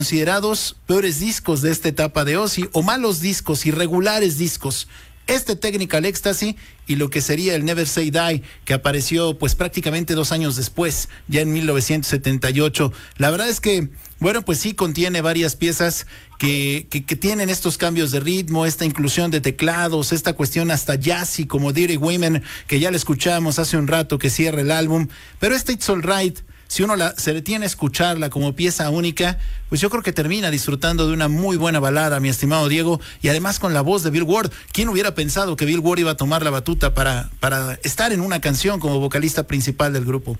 considerados peores discos de esta etapa de Ozzy, o malos discos, irregulares discos. Este Technical Ecstasy y lo que sería el Never Say Die, que apareció pues prácticamente 2 años después, ya en 1978. La verdad es que, bueno, pues sí contiene varias piezas que tienen estos cambios de ritmo, esta inclusión de teclados, esta cuestión hasta jazzy como Dirty Women, que ya la escuchamos hace un rato, que cierra el álbum. Pero este It's Alright, si uno se detiene a escucharla como pieza única, pues yo creo que termina disfrutando de una muy buena balada, mi estimado Diego, y además con la voz de Bill Ward. ¿Quién hubiera pensado que Bill Ward iba a tomar la batuta para estar en una canción como vocalista principal del grupo?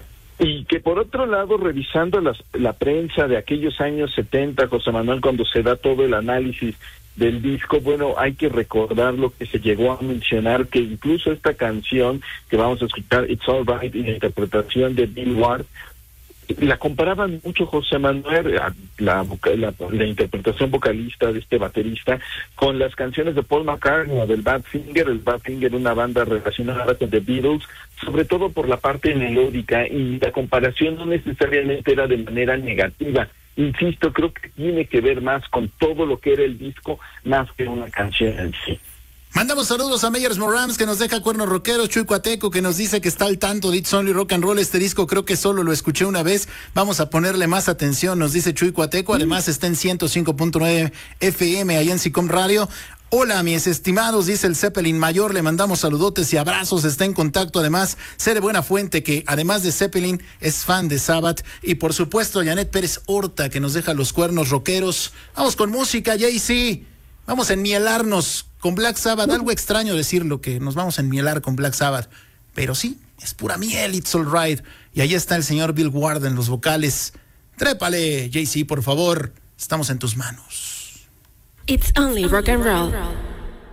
Y que por otro lado, revisando la prensa de aquellos años 70, José Manuel, cuando se da todo el análisis del disco, bueno, hay que recordar lo que se llegó a mencionar, que incluso esta canción que vamos a escuchar, It's Alright, y la interpretación de Bill Ward, la comparaban mucho, José Manuel, la interpretación vocalista de este baterista, con las canciones de Paul McCartney o del Badfinger. El Badfinger, una banda relacionada con The Beatles, sobre todo por la parte melódica, y la comparación no necesariamente era de manera negativa. Insisto, creo que tiene que ver más con todo lo que era el disco, más que una canción en sí. Mandamos saludos a Meyers Morams, que nos deja cuernos rockeros, Chuy Cuateco, que nos dice que está al tanto de It's Only Rock and Roll. Este disco creo que solo lo escuché una vez, vamos a ponerle más atención, nos dice Chuy Cuateco. Además está en 105.9 FM ahí en Sicom Radio. Hola, mis estimados, dice el Zeppelin Mayor, le mandamos saludotes y abrazos, está en contacto. Además, Cere Buena Fuente, que además de Zeppelin es fan de Sabbath. Y por supuesto, Janet Pérez Horta, que nos deja los cuernos rockeros. Vamos con música, Jay-Z. Vamos a enmielarnos con Black Sabbath. Algo extraño decirlo, que nos vamos a enmielar con Black Sabbath, pero sí, es pura miel, It's Alright. Y ahí está el señor Bill Ward en los vocales. Trépale, Jay-Z, por favor, estamos en tus manos. It's only rock and roll.